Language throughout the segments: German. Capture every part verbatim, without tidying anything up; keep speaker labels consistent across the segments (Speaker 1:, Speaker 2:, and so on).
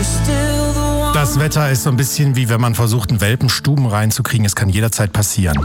Speaker 1: Das Wetter ist so ein bisschen wie wenn man versucht, einen Welpenstuben reinzukriegen. Es kann jederzeit passieren.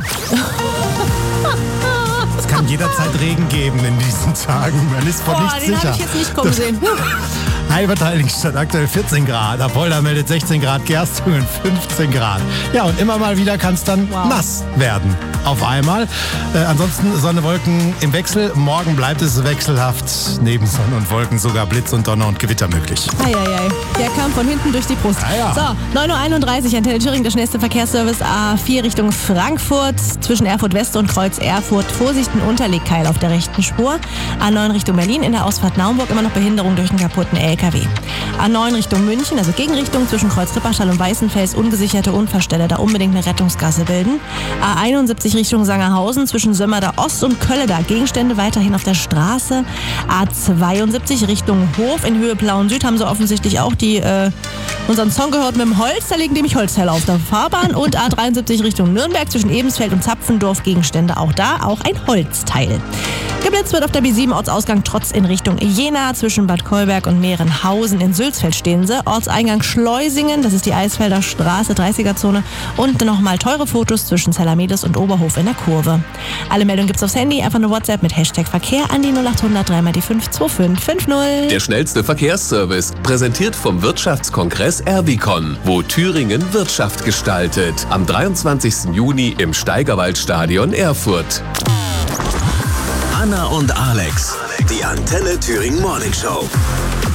Speaker 1: Es kann jederzeit Regen geben in diesen Tagen. Man ist vor
Speaker 2: Boah,
Speaker 1: nichts
Speaker 2: den
Speaker 1: sicher.
Speaker 2: habe ich jetzt nicht kommen sehen.
Speaker 1: Heilberg-Heiligenstadt aktuell vierzehn Grad. Apolda meldet sechzehn Grad, Gerstungen fünfzehn Grad. Ja, und immer mal wieder kann es dann
Speaker 2: Wow.
Speaker 1: nass werden. Auf einmal. Äh, ansonsten Sonne, Wolken im Wechsel. Morgen bleibt es wechselhaft. Neben Sonne und Wolken sogar Blitz und Donner und Gewitter möglich.
Speaker 2: Eieiei, der kam von hinten durch die Brust.
Speaker 1: Ja, ja.
Speaker 2: So, neun Uhr einunddreißig, Antenne Thüringen, der schnellste Verkehrsservice A vier Richtung Frankfurt. Zwischen Erfurt West und Kreuz Erfurt. Vorsicht, ein Unterlegkeil auf der rechten Spur. A neun Richtung Berlin, in der Ausfahrt Naumburg immer noch Behinderung durch einen kaputten L K W. A neun Richtung München, also Gegenrichtung zwischen Kreuz Ripperstall und Weißenfels, ungesicherte Unfallstelle, da unbedingt eine Rettungsgasse bilden. A einundsiebzig Richtung Sangerhausen, zwischen Sömmerda Ost und Kölleda, Gegenstände weiterhin auf der Straße. A zweiundsiebzig Richtung Hof in Höhe Plauen Süd, haben sie offensichtlich auch die äh, unseren Song gehört mit dem Holz, da liegen nämlich Holzteile auf der Fahrbahn. Und A dreiundsiebzig Richtung Nürnberg, zwischen Ebensfeld und Zapfendorf, Gegenstände auch da, auch ein Holzteil. Geblitzt wird auf der B sieben Ortsausgang Trotz in Richtung Jena, zwischen Bad Kolberg und Mehrenhausen. In Sülzfeld stehen sie. Ortseingang Schleusingen, das ist die Eisfelder Straße, dreißiger-Zone. Und nochmal teure Fotos zwischen Zellermedes und Oberhof in der Kurve. Alle Meldungen gibt's aufs Handy, einfach eine WhatsApp mit Hashtag Verkehr an die null achthundert drei mal die fünf zwei fünf fünf null.
Speaker 3: Der schnellste Verkehrsservice, präsentiert vom Wirtschaftskongress Erbicon, wo Thüringen Wirtschaft gestaltet. Am dreiundzwanzigsten Juni im Steigerwaldstadion Erfurt.
Speaker 4: Anna und Alex, die Antenne Thüringen Morning Show.